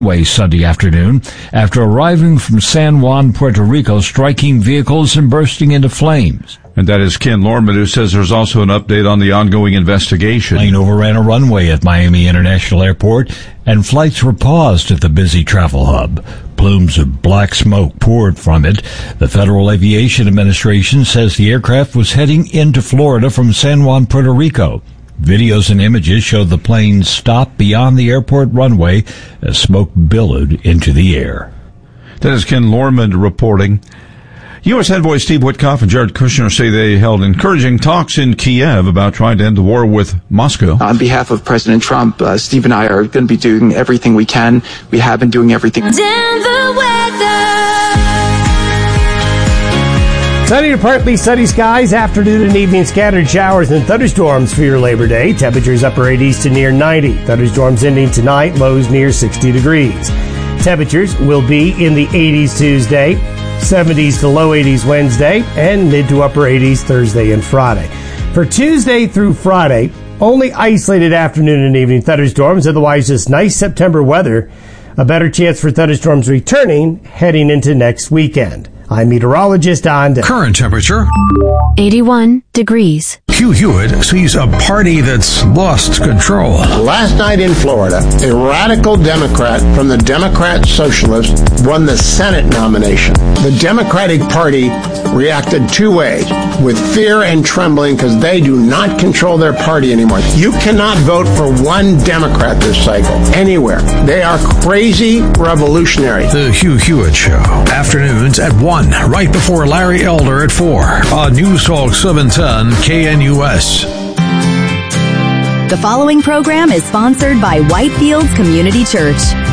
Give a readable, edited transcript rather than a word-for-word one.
Sunday afternoon after arriving from San Juan, Puerto Rico, striking vehicles and bursting into flames. And that is Ken Lorman, who says there's also an update on the ongoing investigation. Plane overran a runway at Miami International Airport, and flights were paused at the busy travel hub. Plumes of black smoke poured from it. The Federal Aviation Administration says the aircraft was heading into Florida from San Juan, Puerto Rico. Videos and images showed the plane stop beyond the airport runway as smoke billowed into the air. That is Ken Lorman reporting. U.S. Envoy Steve Witkoff and Jared Kushner say they held encouraging talks in Kiev about trying to end the war with Moscow. On behalf of President Trump, Steve and I are going to be doing everything we can. We have been doing everything. Sunny to partly sunny skies, afternoon and evening scattered showers and thunderstorms for your Labor Day. Temperatures upper 80s to near 90. Thunderstorms ending tonight, lows near 60 degrees. Temperatures will be in the 80s Tuesday, 70s to low 80s Wednesday, and mid to upper 80s Thursday and Friday. For Tuesday through Friday, only isolated afternoon and evening thunderstorms, otherwise just nice September weather. A better chance for thunderstorms returning heading into next weekend. I'm meteorologist Don Day. Current temperature 81 degrees. Hugh Hewitt sees a party that's lost control. Last night in Florida, a radical Democrat from the Democrat Socialists won the Senate nomination. The Democratic Party reacted two ways, with fear and trembling because they do not control their party anymore. You cannot vote for one Democrat this cycle, anywhere. They are crazy revolutionaries. The Hugh Hewitt Show, afternoons at 1, right before Larry Elder at 4, on News Talk 710 KNUS. The following program is sponsored by Whitefields Community Church.